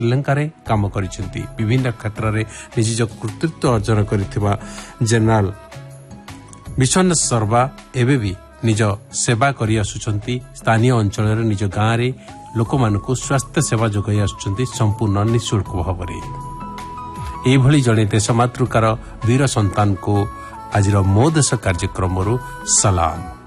ଶ୍ରୀଲଙ୍କାରେ କାମ କରିଛନ୍ତି। ବିଭିନ୍ନ କ୍ଷେତ୍ରରେ ନିଜ କୃତିତ୍ୱ ଅର୍ଜନ କରିଥିବା ଜେନେରାଲ ବିଶ୍ୱନାଥ ଶର୍ମା ଏବେ ବି ନିଜ ସେବା କରିଆସୁଛନ୍ତି। ସ୍ଥାନୀୟ ଅଞ୍ଚଳରେ ନିଜ ଗାଁରେ ଲୋକମାନଙ୍କୁ ସ୍ୱାସ୍ଥ୍ୟ ସେବା ଯୋଗାଇ ଆସୁଛନ୍ତି ସମ୍ପୂର୍ଣ୍ଣ ନିଃଶୁଳ୍କ ଭାବରେ। ଏହିଭଳି ଜଣେ ଦେଶମାତୃକାର ବୀର ସନ୍ତାନକୁ ଆଜିର ମୋ ଦେଶ କାର୍ଯ୍ୟକ୍ରମରୁ ସଲାମ।